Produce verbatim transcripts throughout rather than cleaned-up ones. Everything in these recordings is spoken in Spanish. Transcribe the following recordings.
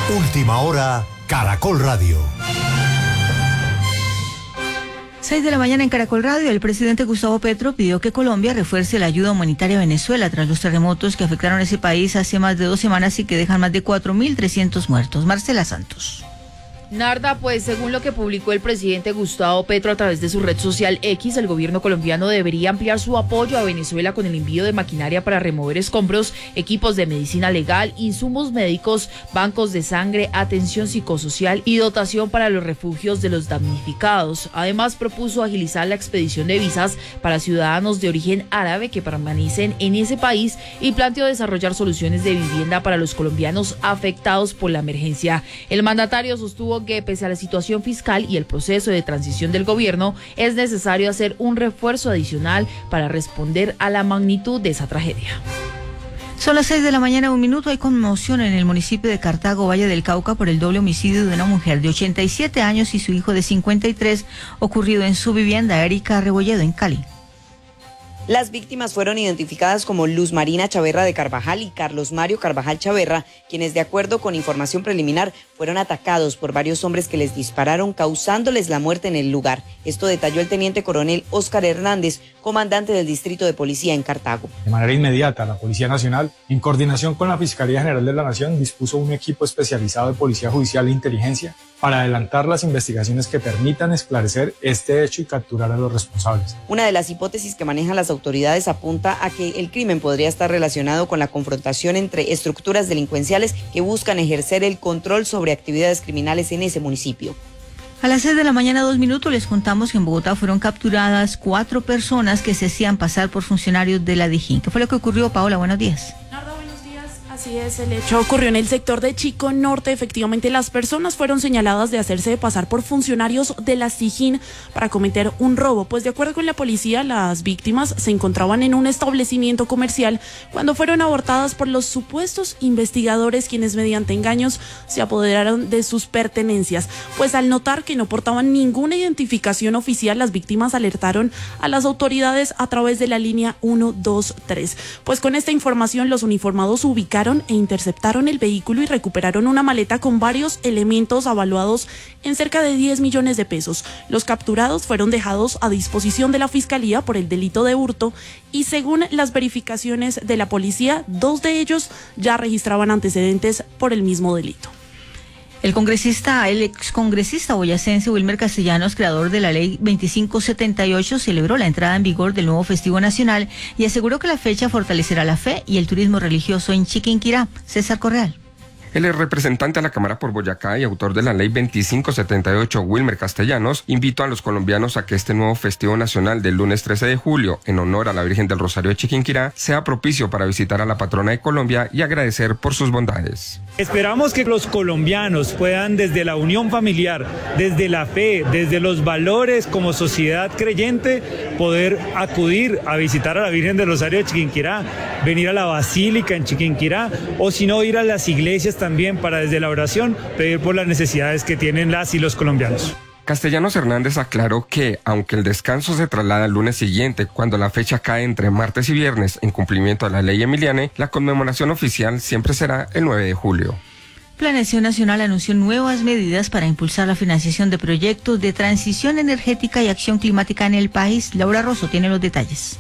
Última hora, Caracol Radio. seis de la mañana en Caracol Radio. El presidente Gustavo Petro pidió que Colombia refuerce la ayuda humanitaria a Venezuela tras los terremotos que afectaron ese país hace más de dos semanas y que dejan más de cuatro mil trescientos muertos. Marcela Santos. Narda, pues según lo que publicó el presidente Gustavo Petro a través de su red social X, el gobierno colombiano debería ampliar su apoyo a Venezuela con el envío de maquinaria para remover escombros, equipos de medicina legal, insumos médicos, bancos de sangre, atención psicosocial y dotación para los refugios de los damnificados. Además, propuso agilizar la expedición de visas para ciudadanos de origen árabe que permanecen en ese país y planteó desarrollar soluciones de vivienda para los colombianos afectados por la emergencia. El mandatario sostuvo que pese a la situación fiscal y el proceso de transición del gobierno, es necesario hacer un refuerzo adicional para responder a la magnitud de esa tragedia. Son las seis de la mañana, un minuto. Hay conmoción en el municipio de Cartago, Valle del Cauca, por el doble homicidio de una mujer de ochenta y siete años y su hijo de cincuenta y tres, ocurrido en su vivienda, Erika Rebolledo, en Cali. Las víctimas fueron identificadas como Luz Marina Chaverra de Carvajal y Carlos Mario Carvajal Chaverra, quienes de acuerdo con información preliminar fueron atacados por varios hombres que les dispararon, causándoles la muerte en el lugar. Esto detalló el teniente coronel Óscar Hernández, comandante del distrito de policía en Cartago. De manera inmediata, la Policía Nacional, en coordinación con la Fiscalía General de la Nación, dispuso un equipo especializado de Policía Judicial e Inteligencia para adelantar las investigaciones que permitan esclarecer este hecho y capturar a los responsables. Una de las hipótesis que manejan las autoridades apunta a que el crimen podría estar relacionado con la confrontación entre estructuras delincuenciales que buscan ejercer el control sobre actividades criminales en ese municipio. A las seis de la mañana, dos minutos, les contamos que en Bogotá fueron capturadas cuatro personas que se hacían pasar por funcionarios de la Dijín. ¿Qué fue lo que ocurrió, Paola? Buenos días. Así es, el hecho ocurrió en el sector de Chico Norte. Efectivamente, las personas fueron señaladas de hacerse de pasar por funcionarios de la Dijín para cometer un robo. Pues de acuerdo con la policía, las víctimas se encontraban en un establecimiento comercial cuando fueron abortadas por los supuestos investigadores, quienes mediante engaños se apoderaron de sus pertenencias. Pues al notar que no portaban ninguna identificación oficial, las víctimas alertaron a las autoridades a través de la línea uno dos tres. Pues con esta información, los uniformados ubicaron e interceptaron el vehículo y recuperaron una maleta con varios elementos avaluados en cerca de diez millones de pesos. Los capturados fueron dejados a disposición de la Fiscalía por el delito de hurto y según las verificaciones de la policía, dos de ellos ya registraban antecedentes por el mismo delito. El congresista, el excongresista boyacense Wilmer Castellanos, creador de la ley veinticinco setenta y ocho, celebró la entrada en vigor del nuevo festivo nacional y aseguró que la fecha fortalecerá la fe y el turismo religioso en Chiquinquirá. César Correal. El representante a la Cámara por Boyacá y autor de la ley veinticinco setenta y ocho, Wilmer Castellanos, invitó a los colombianos a que este nuevo festivo nacional del lunes trece de julio, en honor a la Virgen del Rosario de Chiquinquirá, sea propicio para visitar a la patrona de Colombia y agradecer por sus bondades. Esperamos que los colombianos puedan, desde la unión familiar, desde la fe, desde los valores como sociedad creyente, poder acudir a visitar a la Virgen del Rosario de Chiquinquirá, venir a la Basílica en Chiquinquirá, o si no, ir a las iglesias también para desde la oración pedir por las necesidades que tienen las y los colombianos. Castellanos Hernández aclaró que, aunque el descanso se traslada al lunes siguiente, cuando la fecha cae entre martes y viernes en cumplimiento a la ley Emiliane, la conmemoración oficial siempre será el nueve de julio. Planeación Nacional anunció nuevas medidas para impulsar la financiación de proyectos de transición energética y acción climática en el país. Laura Rosso tiene los detalles.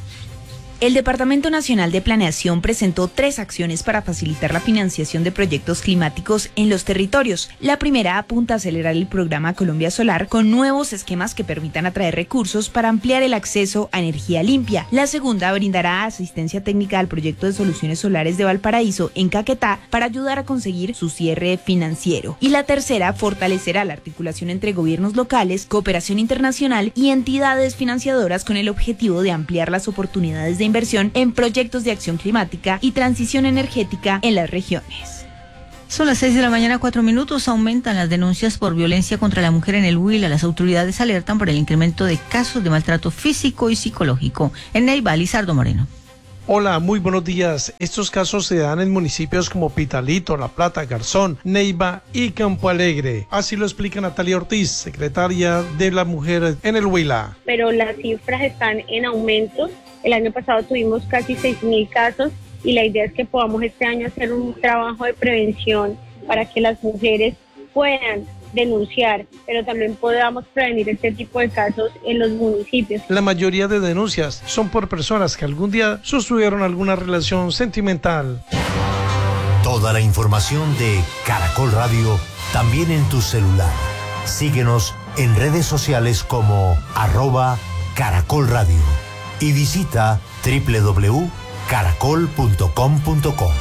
El Departamento Nacional de Planeación presentó tres acciones para facilitar la financiación de proyectos climáticos en los territorios. La primera apunta a acelerar el programa Colombia Solar con nuevos esquemas que permitan atraer recursos para ampliar el acceso a energía limpia. La segunda brindará asistencia técnica al proyecto de soluciones solares de Valparaíso en Caquetá para ayudar a conseguir su cierre financiero. Y la tercera fortalecerá la articulación entre gobiernos locales, cooperación internacional y entidades financiadoras con el objetivo de ampliar las oportunidades de inversión en proyectos de acción climática y transición energética en las regiones. Son las seis de la mañana, cuatro minutos. Aumentan las denuncias por violencia contra la mujer en el Huila. Las autoridades alertan por el incremento de casos de maltrato físico y psicológico. En Neiva, Lizardo Moreno. Hola, muy buenos días. Estos casos se dan en municipios como Pitalito, La Plata, Garzón, Neiva y Campo Alegre. Así lo explica Natalia Ortiz, secretaria de la Mujer en el Huila. Pero las cifras están en aumento. El año pasado tuvimos casi seis mil casos y la idea es que podamos este año hacer un trabajo de prevención para que las mujeres puedan denunciar, pero también podamos prevenir este tipo de casos en los municipios. La mayoría de denuncias son por personas que algún día sostuvieron alguna relación sentimental. Toda la información de Caracol Radio también en tu celular. Síguenos en redes sociales como arroba Caracol Radio y visita doble u doble u doble u punto caracol punto com punto co.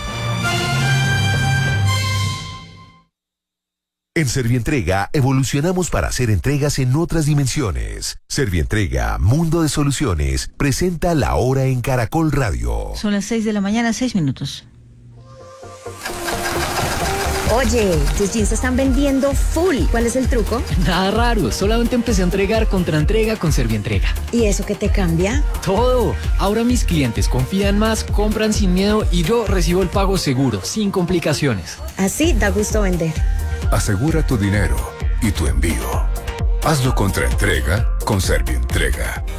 En Servientrega evolucionamos para hacer entregas en otras dimensiones. Servientrega, Mundo de Soluciones, presenta La Hora en Caracol Radio. Son las seis de la mañana, seis minutos. Oye, tus jeans se están vendiendo full. ¿Cuál es el truco? Nada raro, solamente empecé a entregar contra entrega con Servientrega. ¿Y eso qué te cambia? Todo. Ahora mis clientes confían más, compran sin miedo y yo recibo el pago seguro, sin complicaciones. Así da gusto vender. Asegura tu dinero y tu envío. Hazlo contra entrega con Servientrega.